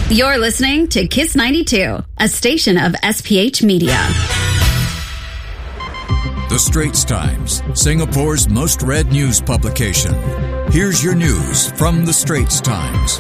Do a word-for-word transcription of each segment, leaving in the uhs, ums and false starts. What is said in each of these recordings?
You're listening to Kiss ninety-two, a station of S P H Media. The Straits Times, Singapore's most read news publication. Here's your news from The Straits Times.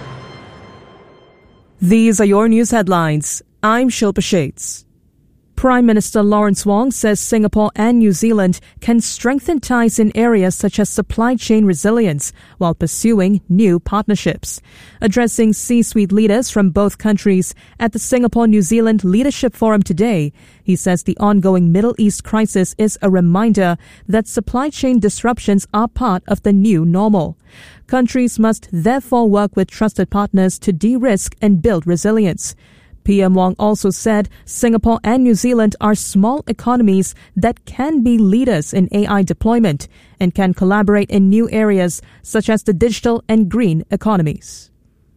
These are your news headlines. I'm Shilpa Shades. Prime Minister Lawrence Wong says Singapore and New Zealand can strengthen ties in areas such as supply chain resilience while pursuing new partnerships. Addressing C-suite leaders from both countries at the Singapore-New Zealand Leadership Forum today, he says the ongoing Middle East crisis is a reminder that supply chain disruptions are part of the new normal. Countries must therefore work with trusted partners to de-risk and build resilience. P M Wong also said Singapore and New Zealand are small economies that can be leaders in A I deployment and can collaborate in new areas such as the digital and green economies.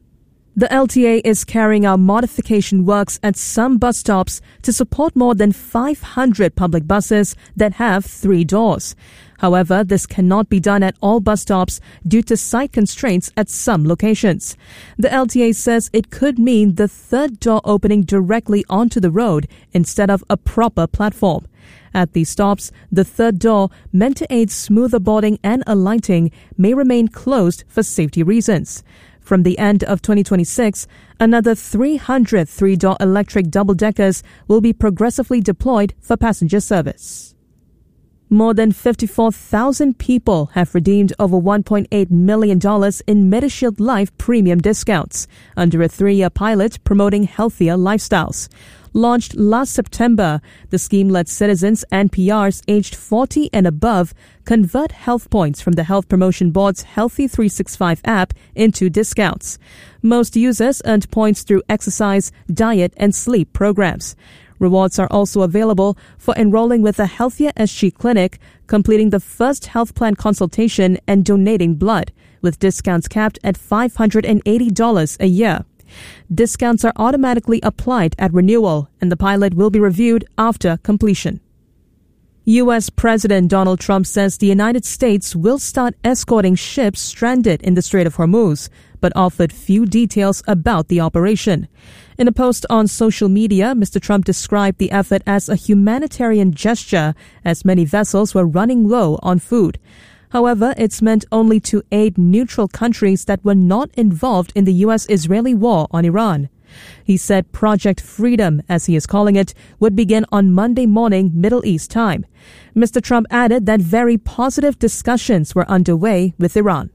The L T A is carrying out modification works at some bus stops to support more than five hundred public buses that have three doors. However, this cannot be done at all bus stops due to site constraints at some locations. The L T A says it could mean the third door opening directly onto the road instead of a proper platform. At these stops, the third door, meant to aid smoother boarding and alighting, may remain closed for safety reasons. From the end of twenty twenty-six, another three hundred three-door electric double-deckers will be progressively deployed for passenger service. More than fifty-four thousand people have redeemed over one point eight million dollars in MediShield Life premium discounts under a three-year pilot promoting healthier lifestyles. Launched last September, the scheme lets citizens and P Rs aged forty and above convert health points from the Health Promotion Board's Healthy three sixty-five app into discounts. Most users earned points through exercise, diet, and sleep programs. Rewards are also available for enrolling with a Healthier S G clinic, completing the first health plan consultation, and donating blood, with discounts capped at five hundred eighty dollars a year. Discounts are automatically applied at renewal, and the pilot will be reviewed after completion. U S President Donald Trump says the United States will start escorting ships stranded in the Strait of Hormuz, but offered few details about the operation. In a post on social media, Mister Trump described the effort as a humanitarian gesture, as many vessels were running low on food. However, it's meant only to aid neutral countries that were not involved in the U S-Israeli war on Iran. He said Project Freedom, as he is calling it, would begin on Monday morning Middle East time. Mister Trump added that very positive discussions were underway with Iran.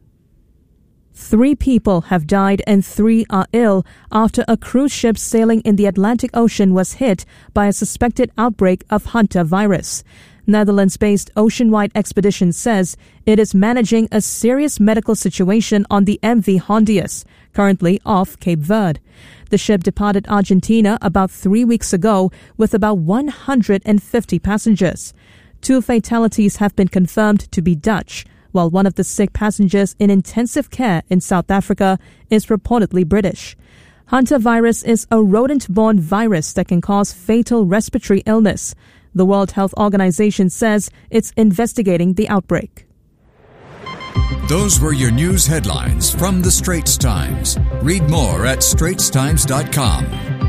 Three people have died and three are ill after a cruise ship sailing in the Atlantic Ocean was hit by a suspected outbreak of Hanta virus. Netherlands-based Oceanwide Expedition says it is managing a serious medical situation on the M V Hondius, currently off Cape Verde. The ship departed Argentina about three weeks ago with about one hundred fifty passengers. Two fatalities have been confirmed to be Dutch, while one of the sick passengers in intensive care in South Africa is reportedly British. Hanta virus is a rodent-borne virus that can cause fatal respiratory illness. The World Health Organization says it's investigating the outbreak. Those were your news headlines from The Straits Times. Read more at straits times dot com.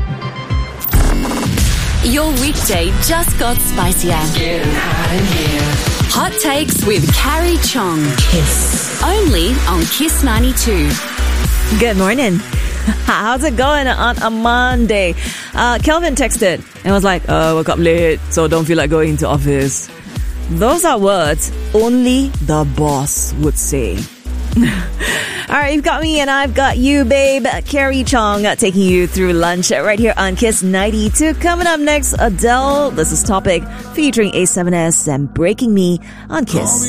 Your weekday just got spicier. Getting hot in here. Hot Takes with Carrie Chong. Kiss. Only on Kiss ninety-two. Good morning. How's it going on a Monday? Uh, Kelvin texted and was like, uh, woke up late, so don't feel like going into office. Those are words only the boss would say. All right, you've got me and I've got you, babe. Carrie Chong taking you through lunch right here on Kiss ninety-two. Coming up next, Adele. This is Topic featuring A seven S and Breaking Me on Kiss.